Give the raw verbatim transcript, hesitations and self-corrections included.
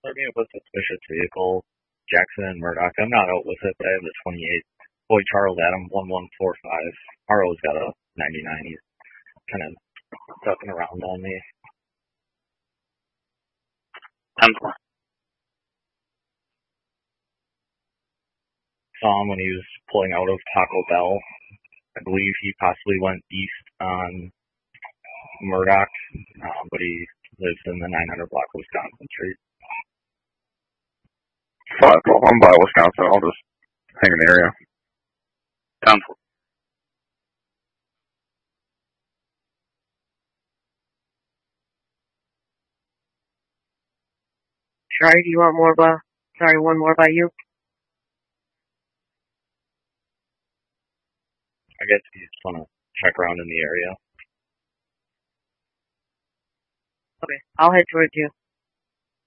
Let me with suspicious vehicle, Jackson and Murdoch. I'm not out with it, but I have the twenty-eight. Boy, Charles Adam, one one four five. Harlow's got a ninety-nine. He's kind of ducking around on me. ten four. Saw him when he was pulling out of Taco Bell. I believe he possibly went east on Murdoch, uh, but he lives in the nine hundred block of Wisconsin Street. five twelve. I'm by Wisconsin. I'll just hang in the area. ten four. Sorry, do you want more by, sorry, one more by you? I guess you just want to check around in the area. Okay, I'll head towards you.